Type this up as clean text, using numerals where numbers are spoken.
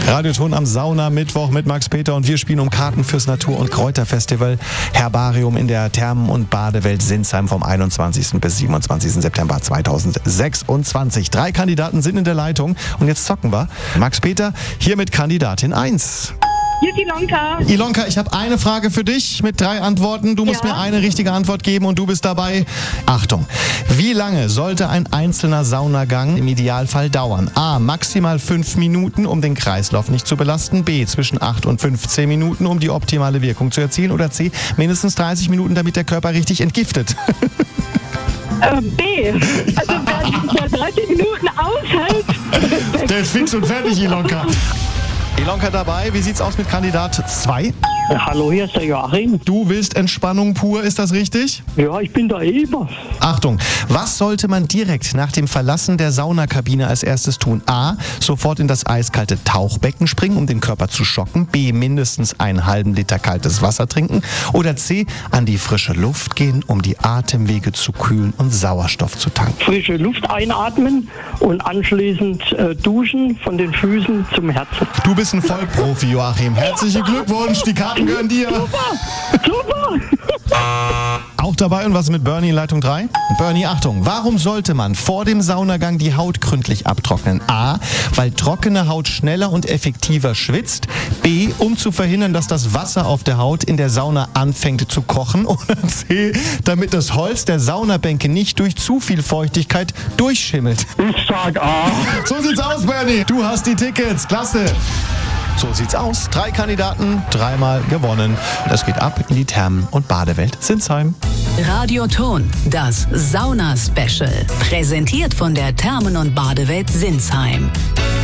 Radioton am Sauna-Mittwoch mit Max Peter und wir spielen um Karten fürs Natur- und Kräuterfestival Herbarium in der Thermen- und Badewelt Sinsheim vom 21. bis 27. September 2026. 3 Kandidaten sind in der Leitung und jetzt zocken wir. Max Peter hier mit Kandidatin 1. Hier ist Ilonka. Ilonka, ich habe eine Frage für dich mit 3 Antworten. Du musst mir eine richtige Antwort geben und du bist dabei. Achtung, wie lange sollte ein einzelner Saunagang im Idealfall dauern? A, maximal 5 Minuten, um den Kreislauf nicht zu belasten. B, zwischen 8 und 15 Minuten, um die optimale Wirkung zu erzielen. Oder C, mindestens 30 Minuten, damit der Körper richtig entgiftet. B. Also wer 30 Minuten aushält. Der ist fix und fertig, Ilonka. Ilonka dabei, wie sieht's aus mit Kandidat 2? Hallo, hier ist der Joachim. Du willst Entspannung pur, ist das richtig? Ja, ich bin da immer. Achtung, was sollte man direkt nach dem Verlassen der Saunakabine als erstes tun? A, sofort in das eiskalte Tauchbecken springen, um den Körper zu schocken. B, mindestens einen halben Liter kaltes Wasser trinken. Oder C, an die frische Luft gehen, um die Atemwege zu kühlen und Sauerstoff zu tanken. Frische Luft einatmen und anschließend duschen von den Füßen zum Herzen. Du bist ein Vollprofi, Joachim. Herzlichen Glückwunsch, die Karten gehören dir. Super! Auch dabei und was mit Bernie in Leitung 3? Bernie, Achtung, warum sollte man vor dem Saunagang die Haut gründlich abtrocknen? A, weil trockene Haut schneller und effektiver schwitzt. B, um zu verhindern, dass das Wasser auf der Haut in der Sauna anfängt zu kochen. Oder C, damit das Holz der Saunabänke nicht durch zu viel Feuchtigkeit durchschimmelt. Ich sag A. So sieht's aus, Bernie. Du hast die Tickets. Klasse. So sieht's aus. 3 Kandidaten, 3-mal gewonnen. Es geht ab in die Thermen- und Badewelt Sinsheim. Radioton, das Sauna-Special. Präsentiert von der Thermen- und Badewelt Sinsheim.